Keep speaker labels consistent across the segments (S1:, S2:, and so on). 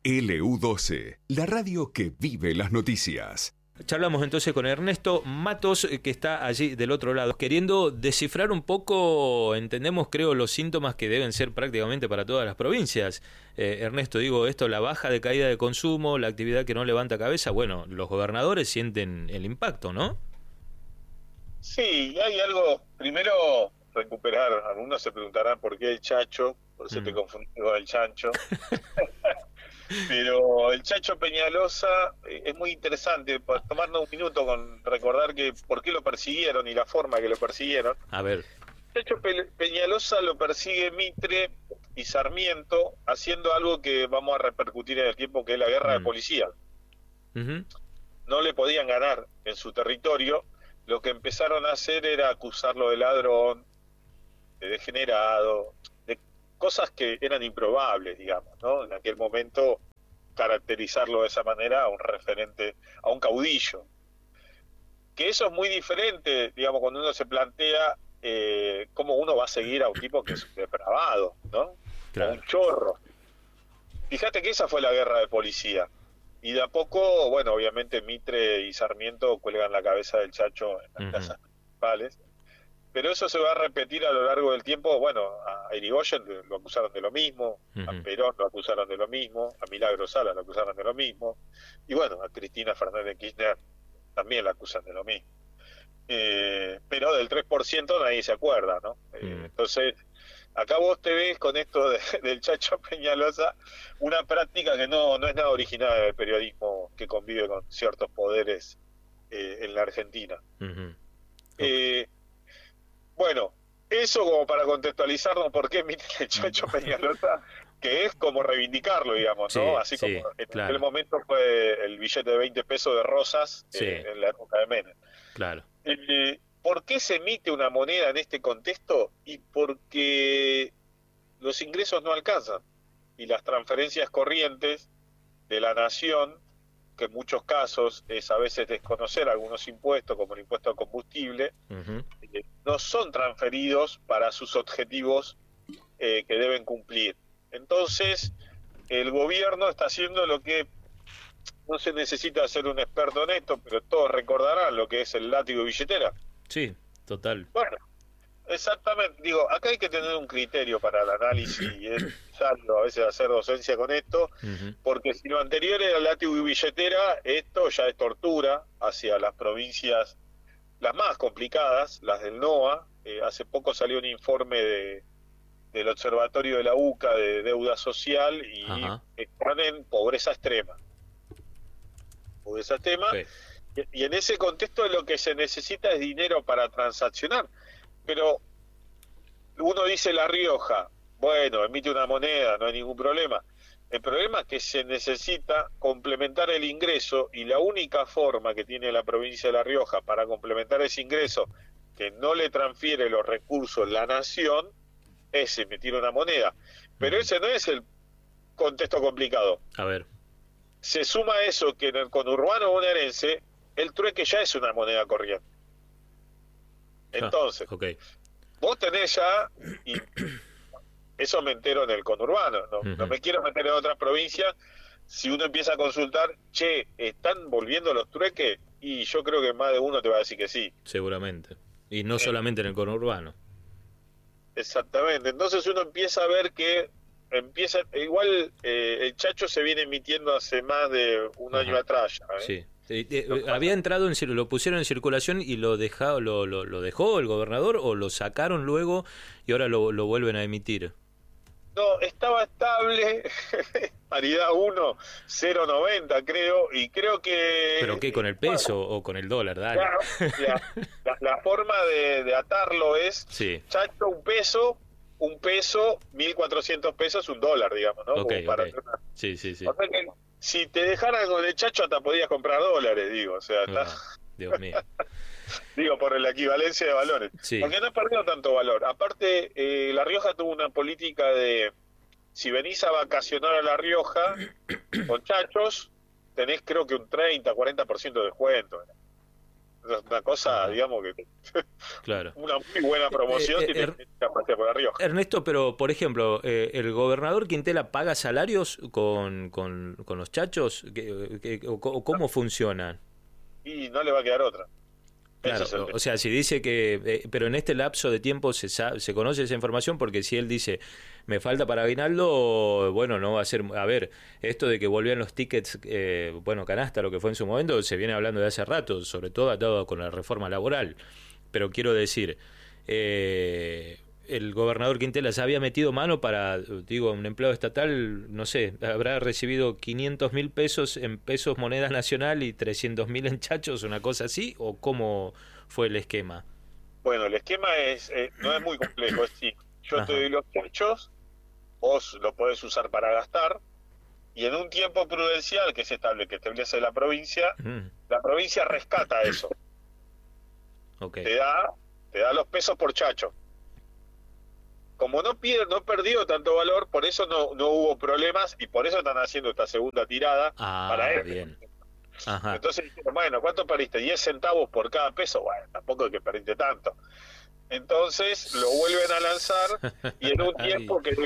S1: LU12, la radio que vive las noticias.
S2: Charlamos entonces con Ernesto Matos, que está allí del otro lado, queriendo descifrar un poco, entendemos creo los síntomas que deben ser prácticamente para todas las provincias. Ernesto, digo esto, la baja de caída de consumo, la actividad que no levanta cabeza, bueno, los gobernadores sienten el impacto, ¿no?
S3: Sí, hay algo, primero recuperar, algunos se preguntarán por qué el Chacho, por eso te confundí con el Chancho. Pero el Chacho Peñalosa es muy interesante, para tomarnos un minuto con recordar que por qué lo persiguieron y la forma que lo persiguieron.
S2: A ver.
S3: El Chacho Peñalosa lo persigue Mitre y Sarmiento haciendo algo que vamos a repercutir en el tiempo, que es la guerra de policía. No le podían ganar en su territorio, lo que empezaron a hacer era acusarlo de ladrón, de degenerado, de cosas que eran improbables, digamos, ¿no? En aquel momento caracterizarlo de esa manera a un referente, a un caudillo. Que eso es muy diferente, digamos, cuando uno se plantea cómo uno va a seguir a un tipo que es un depravado, ¿no? Claro. A un chorro. Fíjate que esa fue la guerra de policía. Y de a poco, bueno, obviamente Mitre y Sarmiento cuelgan la cabeza del Chacho en las casas principales. Pero eso se va a repetir a lo largo del tiempo. Bueno, a Irigoyen lo acusaron de lo mismo, a Perón lo acusaron de lo mismo, a Milagro Sala lo acusaron de lo mismo, y bueno, a Cristina Fernández Kirchner también la acusan de lo mismo. Pero del 3% nadie se acuerda, ¿no? Entonces, acá vos te ves con esto del Chacho Peñalosa, una práctica que no es nada original del periodismo que convive con ciertos poderes en la Argentina. Bueno, eso como para contextualizarnos por qué Mitre el Chacho Peñalosa, que es como reivindicarlo, digamos, ¿no? Así como en aquel momento fue el billete de 20 pesos de Rosas en la época de Menem.
S2: Claro.
S3: ¿Por qué se emite una moneda en este contexto? Y porque los ingresos no alcanzan y las transferencias corrientes de la nación, que en muchos casos es a veces desconocer algunos impuestos, como el impuesto al combustible, no son transferidos para sus objetivos que deben cumplir. Entonces, el gobierno está haciendo lo que no se necesita ser un experto en esto, pero todos recordarán lo que es el látigo de billetera.
S2: Sí, total.
S3: Bueno, exactamente. Digo, acá hay que tener un criterio para el análisis y es necesario a veces hacer docencia con esto, porque si lo anterior era el látigo y billetera, esto ya es tortura hacia las provincias, las más complicadas, las del NOA. Hace poco salió un informe del Observatorio de la UCA de Deuda Social y están en pobreza extrema. Pobreza extrema. Y en ese contexto lo que se necesita es dinero para transaccionar. Pero uno dice La Rioja, bueno, emite una moneda, no hay ningún problema. El problema es que se necesita complementar el ingreso, y la única forma que tiene la provincia de La Rioja para complementar ese ingreso, que no le transfiere los recursos la nación, es emitir una moneda. Pero ese no es el contexto complicado.
S2: A ver.
S3: Se suma eso que en el conurbano bonaerense el trueque ya es una moneda corriente. Entonces, vos tenés ya, y eso me entero en el conurbano, no me quiero meter en otras provincias. Si uno empieza a consultar, ¿están volviendo los trueques? Y yo creo que más de uno te va a decir que sí.
S2: Seguramente. Y no solamente en el conurbano.
S3: Exactamente. Entonces uno empieza a ver que igual el Chacho se viene emitiendo hace más de un año atrás ya,
S2: Sí. Había entrado lo pusieron en circulación y lo dejó el gobernador, o lo sacaron luego y ahora lo vuelven a emitir.
S3: No, estaba estable, paridad 1, 0.90 creo, y creo que...
S2: ¿Pero qué, con el peso o con el dólar? Dale.
S3: Claro, la forma de atarlo es, Chacho, un peso, 1.400 pesos, $1, digamos, ¿no?
S2: Sí.
S3: O sea que si te dejaran con el Chacho hasta podías comprar dólares, digo, o sea,
S2: Dios mío.
S3: Digo, por la equivalencia de valores. Porque no ha perdido tanto valor. Aparte, La Rioja tuvo una política de, si venís a vacacionar a La Rioja con chachos, tenés creo que un 30, 40% de descuento. una cosa, digamos que
S2: claro.
S3: una muy buena promoción tiene capacidad por La Rioja.
S2: Ernesto, pero por ejemplo, ¿el gobernador Quintela paga salarios con los chachos? ¿O cómo funciona?
S3: Y no le va a quedar otra.
S2: Claro, o sea, si dice que... pero en este lapso de tiempo se conoce esa información, porque si él dice, me falta para aguinaldo, bueno, no va a ser... A ver, esto de que volvían los tickets, canasta, lo que fue en su momento, se viene hablando de hace rato, sobre todo atado con la reforma laboral. Pero quiero decir, el gobernador Quintela se había metido mano para, digo, un empleado estatal, no sé, habrá recibido 500.000 pesos en pesos moneda nacional y 300.000 en chachos, una cosa así, ¿o cómo fue el esquema?
S3: Bueno, el esquema no es muy complejo, es decir, yo te doy los chachos, vos lo podés usar para gastar, y en un tiempo prudencial que establece la provincia, la provincia rescata eso.
S2: Okay.
S3: Te da los pesos por chacho. Como no perdió tanto valor, por eso no hubo problemas y por eso están haciendo esta segunda tirada para él.
S2: Bien. Ajá.
S3: Entonces, bueno, ¿cuánto perdiste? 10 centavos por cada peso. Bueno, tampoco es que perdiste tanto. Entonces lo vuelven a lanzar y en un tiempo que...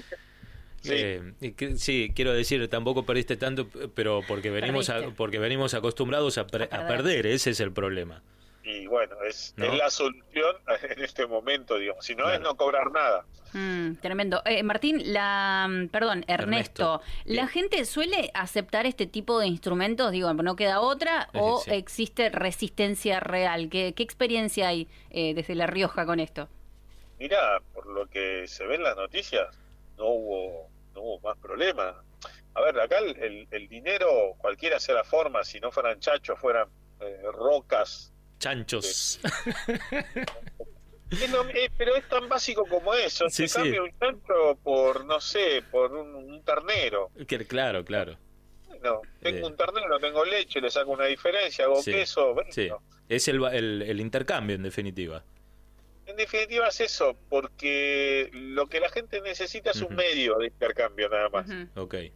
S2: Sí, quiero decir, tampoco perdiste tanto, pero porque venimos acostumbrados a perder, ese es el problema.
S3: Y bueno, es la solución en este momento, digamos. Si no, es no cobrar nada.
S4: Tremendo. Martín, Ernesto, ¿la gente suele aceptar este tipo de instrumentos? Digo, ¿no queda otra? ¿O existe resistencia real? ¿Qué experiencia hay desde La Rioja con esto?
S3: Mira, por lo que se ve en las noticias, no hubo más problemas. A ver, acá el dinero, cualquiera sea la forma, si no fueran chachos, fueran rocas,
S2: chanchos.
S3: Pero es tan básico como eso. Se cambia un chancho por, no sé, por un ternero.
S2: Claro.
S3: No, tengo un ternero, tengo leche, le saco una diferencia, hago queso. Bueno.
S2: Sí. Es el intercambio, en definitiva.
S3: En definitiva es eso, porque lo que la gente necesita es un medio de intercambio nada más.
S2: Okay.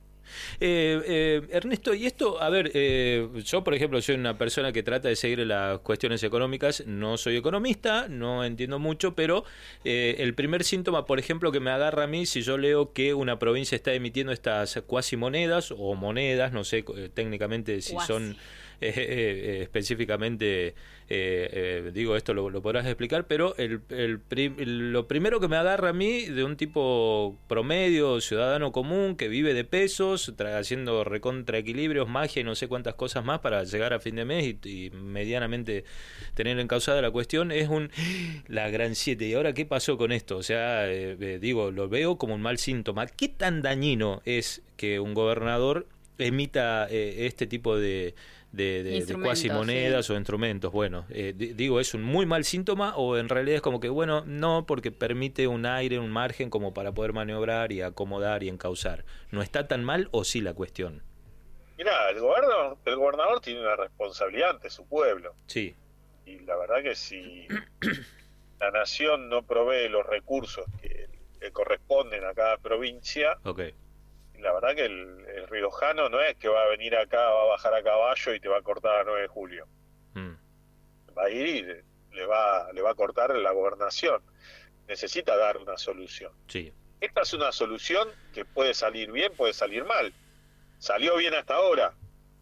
S2: Ernesto, y esto, a ver, yo por ejemplo soy una persona que trata de seguir las cuestiones económicas, no soy economista, no entiendo mucho, pero el primer síntoma, por ejemplo, que me agarra a mí, si yo leo que una provincia está emitiendo estas cuasi monedas o monedas, no sé técnicamente si son específicamente, digo, esto lo podrás explicar, pero lo primero que me agarra a mí de un tipo promedio, ciudadano común, que vive de pesos, haciendo recontraequilibrios, magia y no sé cuántas cosas más para llegar a fin de mes y medianamente tener encauzada la cuestión, es la gran 7. ¿Y ahora qué pasó con esto? O sea, digo, lo veo como un mal síntoma. ¿Qué tan dañino es que un gobernador emita este tipo de cuasi monedas o instrumentos? Bueno, digo, ¿es un muy mal síntoma o en realidad es como que, bueno, no, porque permite un aire, un margen como para poder maniobrar y acomodar y encauzar? ¿No está tan mal o sí la cuestión?
S3: Mirá, el gobernador tiene una responsabilidad ante su pueblo.
S2: Sí.
S3: Y la verdad que si la nación no provee los recursos que corresponden a cada provincia...
S2: Okay.
S3: La verdad que el riojano no es que va a venir acá, va a bajar a caballo y te va a cortar a 9 de julio. Va a ir y le va a cortar la gobernación. Necesita dar una solución.
S2: Sí.
S3: Esta es una solución que puede salir bien, puede salir mal. Salió bien hasta ahora.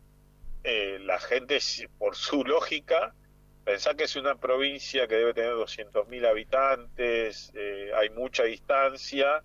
S3: La gente, por su lógica, pensá que es una provincia que debe tener 200.000 habitantes, hay mucha distancia.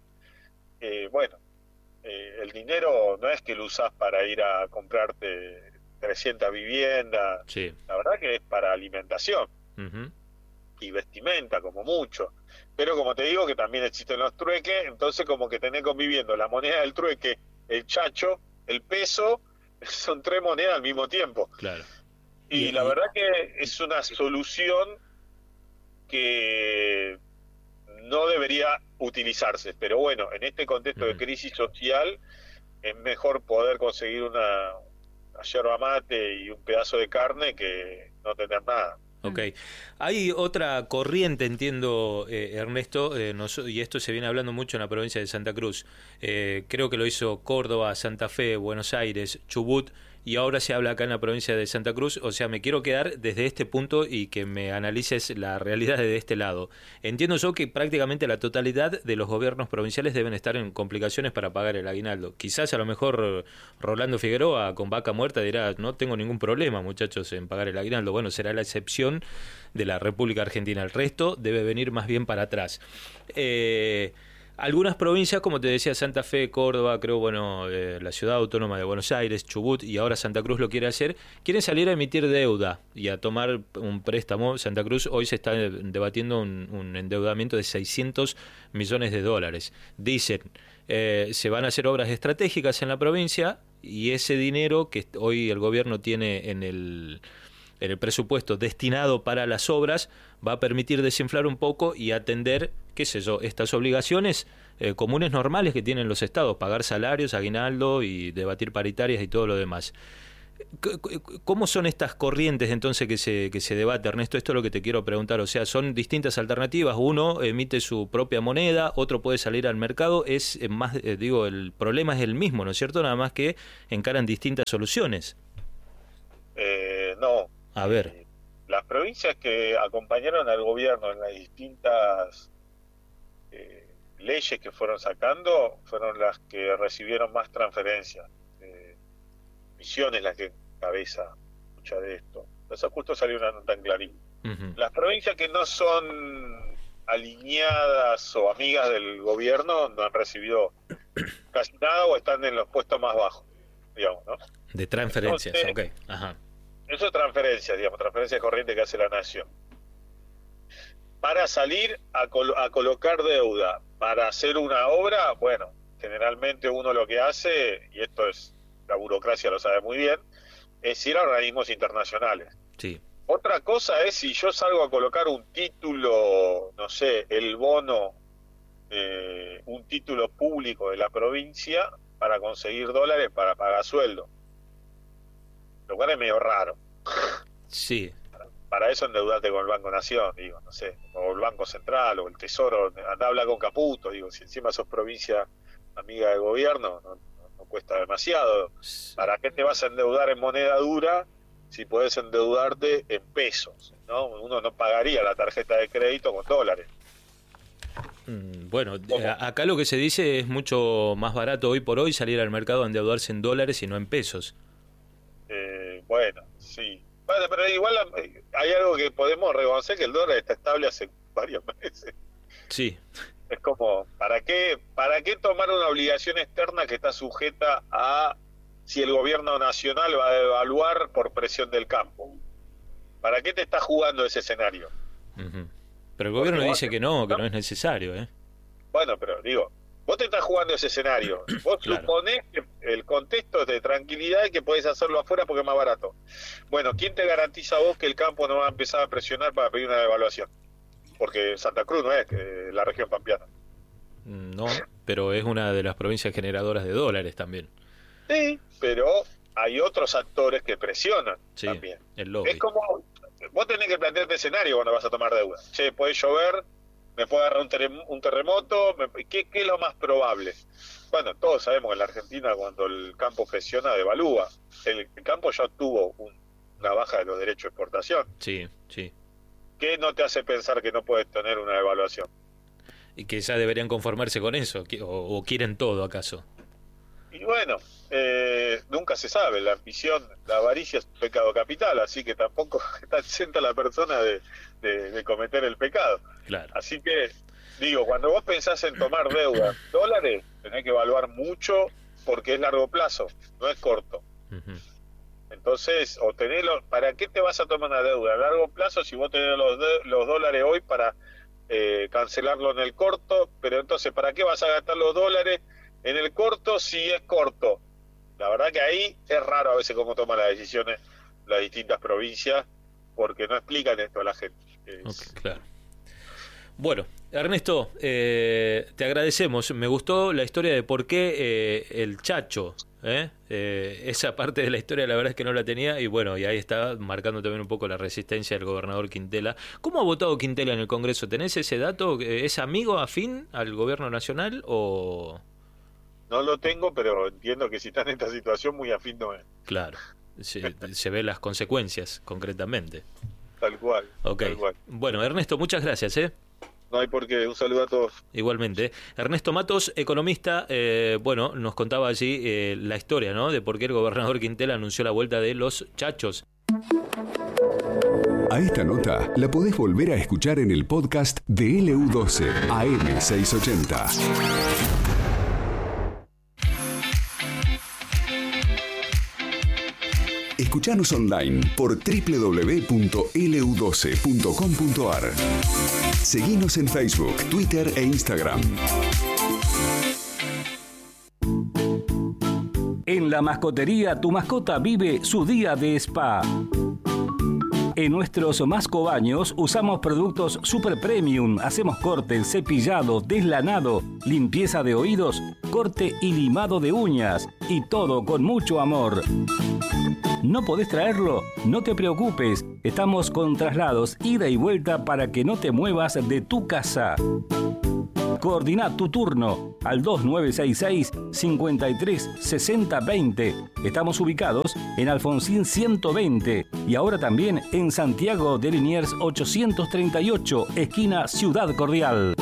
S3: El dinero no es que lo usás para ir a comprarte 300 viviendas.
S2: Sí.
S3: La verdad que es para alimentación y vestimenta como mucho. Pero como te digo que también existen los trueques, entonces como que tenés conviviendo la moneda del trueque, el chacho, el peso, son 3 monedas al mismo tiempo.
S2: Claro.
S3: Y la verdad que es una solución que no debería utilizarse, pero bueno, en este contexto de crisis social es mejor poder conseguir una yerba mate y un pedazo de carne que no tener nada.
S2: Ok. Hay otra corriente, entiendo, Ernesto, y esto se viene hablando mucho en la provincia de Santa Cruz. Creo que lo hizo Córdoba, Santa Fe, Buenos Aires, Chubut y ahora se habla acá en la provincia de Santa Cruz. O sea, me quiero quedar desde este punto y que me analices la realidad de este lado. Entiendo yo que prácticamente la totalidad de los gobiernos provinciales deben estar en complicaciones para pagar el aguinaldo. Quizás a lo mejor Rolando Figueroa con vaca muerta dirá, no tengo ningún problema, muchachos, en pagar el aguinaldo. Bueno, será la excepción de la República Argentina. El resto debe venir más bien para atrás. Algunas provincias, como te decía, Santa Fe, Córdoba, creo, bueno, la Ciudad Autónoma de Buenos Aires, Chubut y ahora Santa Cruz lo quiere hacer, quieren salir a emitir deuda y a tomar un préstamo. Santa Cruz hoy se está debatiendo un endeudamiento de $600 millones. Dicen, se van a hacer obras estratégicas en la provincia y ese dinero que hoy el gobierno tiene en el presupuesto destinado para las obras va a permitir desinflar un poco y atender, qué sé yo, estas obligaciones comunes normales que tienen los estados, pagar salarios, aguinaldo y debatir paritarias y todo lo demás. ¿Cómo son estas corrientes entonces que se debate, Ernesto? Esto es lo que te quiero preguntar. O sea, son distintas alternativas. Uno emite su propia moneda, otro puede salir al mercado. Es más, el problema es el mismo, ¿no es cierto? Nada más que encaran distintas soluciones.
S3: No.
S2: A ver.
S3: Las provincias que acompañaron al gobierno en las distintas leyes que fueron sacando fueron las que recibieron más transferencias. Misiones la que encabeza mucha de esto. Entonces justo salió una nota en Clarín. Las provincias que no son alineadas o amigas del gobierno no han recibido casi nada o están en los puestos más bajos, digamos, ¿no?
S2: De transferencias. Entonces, ok. Ajá.
S3: Eso es transferencias, digamos, transferencias corrientes que hace la nación. Para salir a colocar deuda, para hacer una obra, bueno, generalmente uno lo que hace, y esto es, la burocracia lo sabe muy bien, es ir a organismos internacionales.
S2: Sí.
S3: Otra cosa es si yo salgo a colocar un título, no sé, el bono, un título público de la provincia para conseguir dólares para pagar sueldo. Lo cual es medio raro.
S2: Sí.
S3: Para eso endeudate con el Banco Nación, digo, no sé, o el Banco Central, o el Tesoro, anda a hablar con Caputo, digo, si encima sos provincia amiga del gobierno, no cuesta demasiado. ¿Para qué te vas a endeudar en moneda dura si podés endeudarte en pesos? ¿No? Uno no pagaría la tarjeta de crédito con dólares.
S2: Bueno, acá lo que se dice es mucho más barato hoy por hoy salir al mercado a endeudarse en dólares y no en pesos.
S3: Bueno, sí. Bueno, pero igual hay algo que podemos reconocer, que el dólar está estable hace varios meses.
S2: Sí.
S3: Es como, ¿para qué tomar una obligación externa que está sujeta a si el gobierno nacional va a devaluar por presión del campo? ¿Para qué te estás jugando ese escenario?
S2: Pero el gobierno dice que no es necesario, ¿eh?
S3: Bueno, pero digo, vos te estás jugando ese escenario. Vos claro. Suponés que el contexto es de tranquilidad y que podés hacerlo afuera porque es más barato. Bueno, ¿quién te garantiza a vos que el campo no va a empezar a presionar para pedir una devaluación? Porque Santa Cruz no es la región pampeana.
S2: No, pero es una de las provincias generadoras de dólares también.
S3: Sí, pero hay otros actores que presionan también.
S2: El lobby.
S3: Es como, vos tenés que plantearte escenario cuando vas a tomar deuda. Che, puede llover, me puede agarrar un terremoto, ¿qué es lo más probable? Bueno, todos sabemos que en la Argentina cuando el campo presiona, devalúa. El campo ya tuvo una baja de los derechos de exportación.
S2: Sí, sí.
S3: ¿Qué no te hace pensar que no puedes tener una devaluación?
S2: Y que ya deberían conformarse con eso, o quieren todo, ¿acaso?
S3: Y bueno, nunca se sabe, la ambición, la avaricia es un pecado capital, así que tampoco está exenta la persona de cometer el pecado.
S2: Claro.
S3: Así que, digo, cuando vos pensás en tomar deuda, dólares, tenés que evaluar mucho porque es largo plazo, no es corto. Entonces, ¿para qué te vas a tomar una deuda a largo plazo si vos tenés los dólares hoy para cancelarlo en el corto? Pero entonces, ¿para qué vas a gastar los dólares en el corto si es corto? La verdad que ahí es raro a veces cómo toman las decisiones las distintas provincias, porque no explican esto a la gente.
S2: Okay, claro. Bueno, Ernesto, te agradecemos. Me gustó la historia de por qué el Chacho, esa parte de la historia la verdad es que no la tenía, y bueno, y ahí está marcando también un poco la resistencia del gobernador Quintela. ¿Cómo ha votado Quintela en el Congreso? ¿Tenés ese dato? ¿Es amigo afín al gobierno nacional o...?
S3: No lo tengo, pero entiendo que si está en esta situación muy afín no es.
S2: Claro, se ve las consecuencias concretamente.
S3: Tal cual.
S2: Okay.
S3: Tal cual.
S2: Bueno, Ernesto, muchas gracias.
S3: No hay por qué. Un saludo a todos.
S2: Igualmente. Ernesto Matos, economista, bueno, nos contaba allí la historia, ¿no? De por qué el gobernador Quintela anunció la vuelta de los chachos.
S1: A esta nota la podés volver a escuchar en el podcast de LU12 AM680. Escuchanos online por www.lu12.com.ar. Seguinos en Facebook, Twitter e Instagram.
S5: En la mascotería, tu mascota vive su día de spa. En nuestros mascobaños usamos productos super premium. Hacemos corte, cepillado, deslanado, limpieza de oídos, corte y limado de uñas. Y todo con mucho amor. ¿No podés traerlo? No te preocupes. Estamos con traslados, ida y vuelta para que no te muevas de tu casa. Coordina tu turno al 2966-536020. Estamos ubicados en Alfonsín 120 y ahora también en Santiago de Liniers 838, esquina Ciudad Cordial.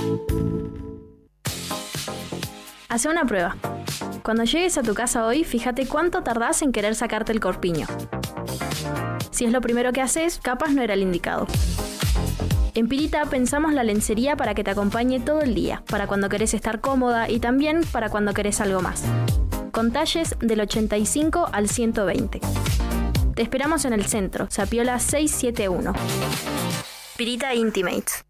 S6: Hacé una prueba. Cuando llegues a tu casa hoy, fíjate cuánto tardás en querer sacarte el corpiño. Si es lo primero que haces, capaz no era el indicado. En Pirita pensamos la lencería para que te acompañe todo el día, para cuando querés estar cómoda y también para cuando querés algo más. Con talles del 85 al 120. Te esperamos en el centro, Zapiola 671. Pirita Intimates.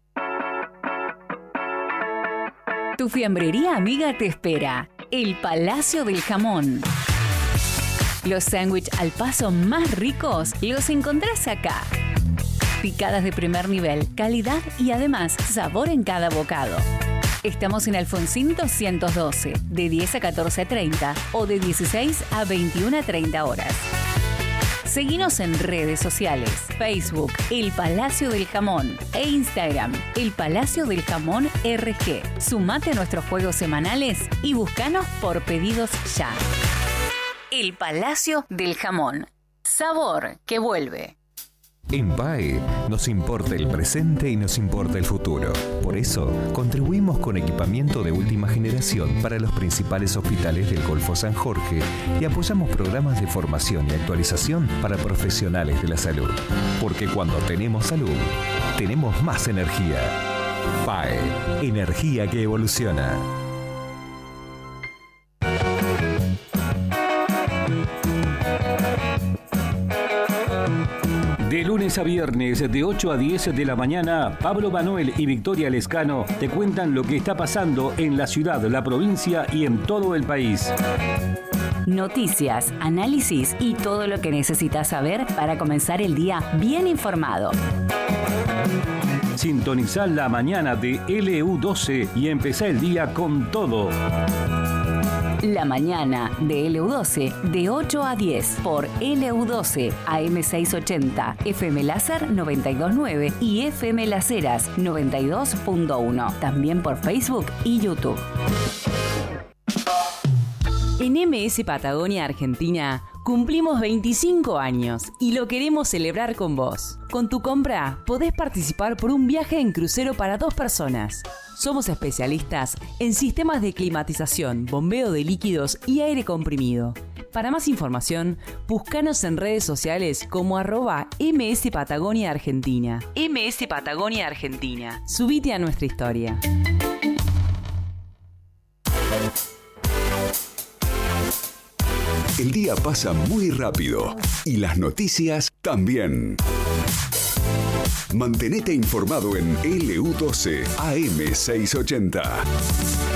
S4: Tu fiambrería amiga te espera. El Palacio del Jamón. Los sándwiches al paso más ricos los encontrás acá. Picadas de primer nivel, calidad y además sabor en cada bocado. Estamos en Alfonsín 212, de 10 a 14:30 o de 16 a 21:30 horas. Seguinos en redes sociales, Facebook, El Palacio del Jamón e Instagram, El Palacio del Jamón RG. Sumate a nuestros juegos semanales y búscanos por pedidos ya. El Palacio del Jamón. Sabor que vuelve.
S7: En PAE nos importa el presente y nos importa el futuro. Por eso, contribuimos con equipamiento de última generación para los principales hospitales del Golfo San Jorge y apoyamos programas de formación y actualización para profesionales de la salud. Porque cuando tenemos salud, tenemos más energía. PAE, energía que evoluciona.
S5: De lunes a viernes, de 8 a 10 de la mañana, Pablo Manuel y Victoria Lescano te cuentan lo que está pasando en la ciudad, la provincia y en todo el país.
S4: Noticias, análisis y todo lo que necesitas saber para comenzar el día bien informado.
S5: Sintonizá la mañana de LU12 y empezá el día con todo.
S4: La mañana de LU12, de 8 a 10 por LU12, AM680, FM Láser 92.9 y FM Las Heras 92.1. También por Facebook y YouTube. En MS Patagonia Argentina cumplimos 25 años y lo queremos celebrar con vos. Con tu compra podés participar por un viaje en crucero para 2 personas. Somos especialistas en sistemas de climatización, bombeo de líquidos y aire comprimido. Para más información, búscanos en redes sociales como @MS Patagonia Argentina. MS Patagonia Argentina. Subite a nuestra historia.
S1: El día pasa muy rápido y las noticias también. Mantenete informado en LU12 AM680.